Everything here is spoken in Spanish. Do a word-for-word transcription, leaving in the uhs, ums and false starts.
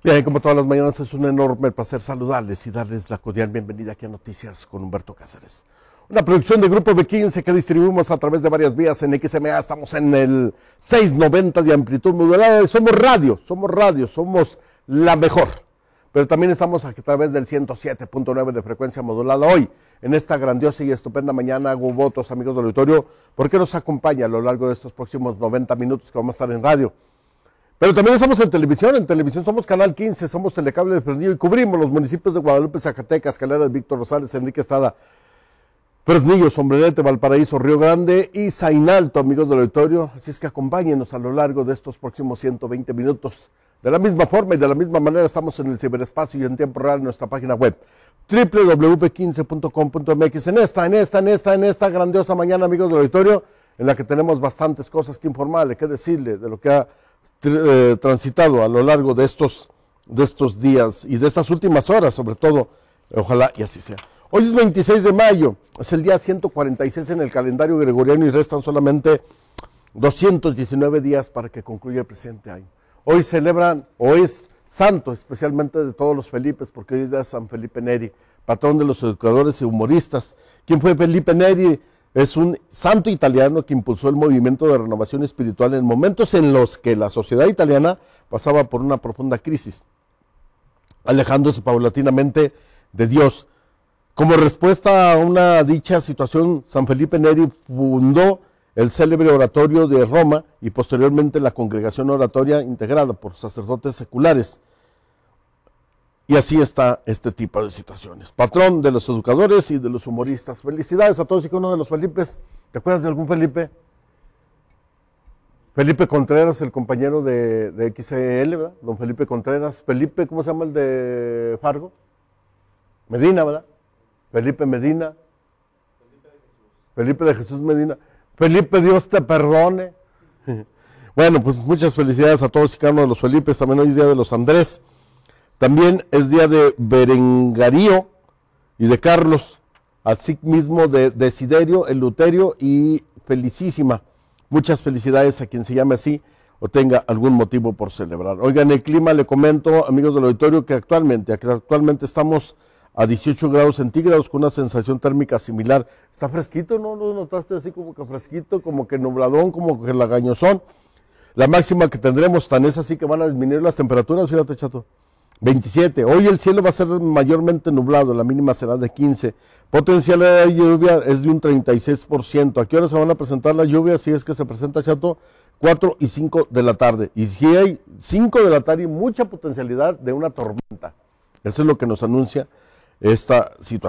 Bien, como todas las mañanas es un enorme placer saludarles y darles la cordial bienvenida aquí a Noticias con Humberto Cáceres. Una producción de Grupo B quince que distribuimos a través de varias vías en X M A. Estamos en el seiscientos noventa de amplitud modulada. Somos radio, somos radio, somos la mejor. Pero también estamos a través del ciento siete punto nueve de frecuencia modulada. Hoy, en esta grandiosa y estupenda mañana, hago votos, amigos del auditorio, porque nos acompaña a lo largo de estos próximos noventa minutos que vamos a estar en radio. Pero también estamos en televisión, en televisión somos Canal quince, somos Telecable de Fresnillo y cubrimos los municipios de Guadalupe, Zacatecas, Calera de Víctor Rosales, Enrique Estrada, Fresnillo, Sombrerete, Valparaíso, Río Grande y Zainalto, amigos del auditorio. Así es que acompáñenos a lo largo de estos próximos ciento veinte minutos. De la misma forma y de la misma manera estamos en el ciberespacio y en tiempo real en nuestra página web doble u doble u doble u punto quince punto com punto m x. En esta, en esta, en esta, en esta grandiosa mañana, amigos del auditorio, en la que tenemos bastantes cosas que informarle, que decirle de lo que ha eh, transitado a lo largo de estos, de estos días y de estas últimas horas, sobre todo, ojalá y así sea. Hoy es veintiséis de mayo, es el día ciento cuarenta y seis en el calendario gregoriano y restan solamente doscientos diecinueve días para que concluya el presente año. Hoy celebran, o es santo especialmente de todos los Felipes, porque hoy es de San Felipe Neri, patrón de los educadores y humoristas. ¿Quién fue Felipe Neri? Es un santo italiano que impulsó el movimiento de renovación espiritual en momentos en los que la sociedad italiana pasaba por una profunda crisis, alejándose paulatinamente de Dios. Como respuesta a una dicha situación, San Felipe Neri fundó el célebre oratorio de Roma y posteriormente la congregación oratoria integrada por sacerdotes seculares. Y así está este tipo de situaciones. Patrón de los educadores y de los humoristas. Felicidades a todos y cada uno de los Felipes. ¿Te acuerdas de algún Felipe? Felipe Contreras, el compañero de, de X L, ¿verdad? Don Felipe Contreras. Felipe, ¿cómo se llama el de Fargo? Medina, ¿verdad? Felipe Medina. Felipe de Jesús. Felipe de Jesús Medina. Felipe, Dios te perdone. Bueno, pues muchas felicidades a todos y cada uno de los Felipes. También hoy es día de los Andrés. También es día de Berengario y de Carlos. Así mismo de Desiderio, Eleuterio y Felicísima. Muchas felicidades a quien se llame así o tenga algún motivo por celebrar. Oigan, el clima, le comento, amigos del auditorio, que actualmente, que actualmente estamos a dieciocho grados centígrados con una sensación térmica similar. Está fresquito, ¿no? ¿Lo notaste así como que fresquito, como que nubladón, como que lagañosón? La máxima que tendremos, tan es así que van a disminuir las temperaturas, fíjate, chato. veintisiete. Hoy el cielo va a ser mayormente nublado, la mínima será de quince. Potencial de lluvia es de un treinta y seis por ciento. ¿A qué hora se van a presentar la lluvia? Si es que se presenta, chato, cuatro y cinco de la tarde. Y si hay cinco de la tarde y mucha potencialidad de una tormenta. Eso es lo que nos anuncia esta situación.